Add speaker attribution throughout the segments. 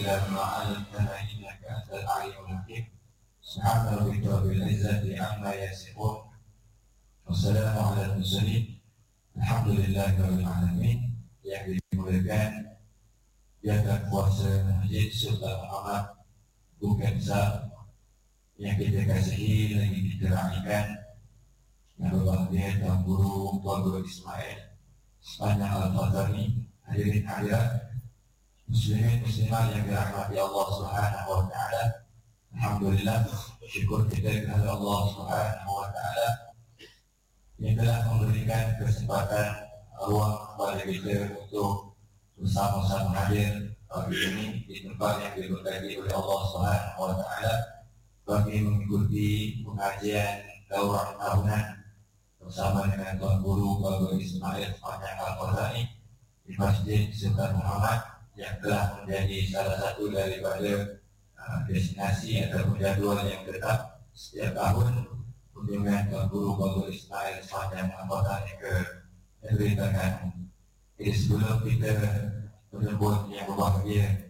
Speaker 1: إلى ما علمتنا إنك أنت العليم الحكيم. سبحان ربك رب العزة عما يصفون والسلام على المرسلين الحمد لله رب العالمين. Yang dimuliakan jaga kuasa Masjid Sultan Muhammad Bukan Besar yang kita kasihi lagi kita raikan, yang berbahagia Tuan Guru Ismail sepanjang Al-Fatihah ini, hadirin hadirat muslimin muslimat yang dirahmati Allah Subhanahu wa taala. Alhamdulillah, syukur kita kepada Allah Subhanahu wa taala yang telah memberikan kesempatan ruang kepada kita untuk bersama-sama hadir pagi ini di tempat yang diberkati oleh Allah Subhanahu wa taala bagi mengikuti pengajian daurah tahunan bersama dengan Tuan Guru Bapak Ismail sepanjang Al-Fatihah di Masjid Sultan Muhammad yang telah menjadi salah satu daripada destinasi atau jadual yang tetap setiap tahun kunjungan Tuan Guru Bapak Ismail sepanjang Al-Fatihah ke negeri Terengganu. Jadi sebelum kita menyebut yang berbahagia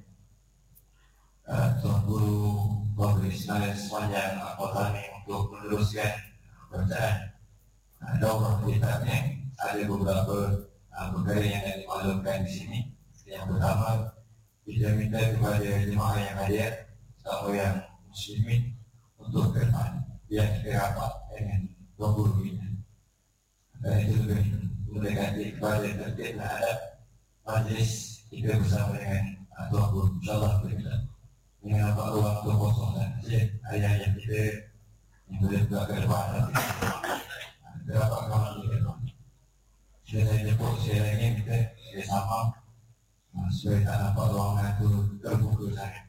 Speaker 1: Tuan Guru Bapak Ismail sepanjang Al-Fatihah untuk meneruskan bacaan daurah kitabnya, ada beberapa perkara yang dimaklumkan di sini. Yang pertama, kita minta kepada jemaah yang hadir atau yang muslimin untuk ke depan biar kita rapat dengan Tuan Guru ini. Dan itu lebih mendekati kepada tertib dan adab majlis kita bersama dengan Tuan Guru. InsyaAllah kita dengan nampak waktu kosong dan ayah yang kita yang boleh buka ke depan nanti dapat kawan kita depan. Saya jemput saya lagi kita sama supaya tak nampak ruangan itu terbuka sangat.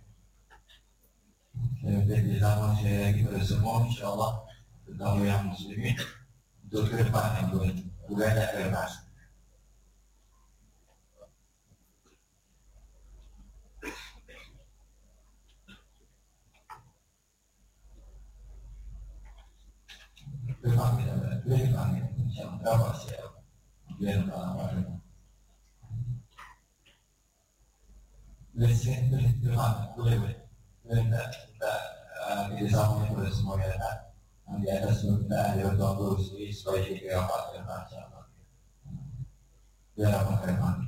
Speaker 1: Saya minta sama saya lagi pada semua, insyaAllah terutama yang muslimin untuk ke depan yang boleh bukan tak ke depan. Terima kasih. InsyaAllah dapat saya biar tak nampak. Boleh. Kita sama kepada semua yang datang. Di atas permintaan dari Tuan Guru sendiri supaya kita dapat ke depan, insyaAllah. Biar dapat ke depan.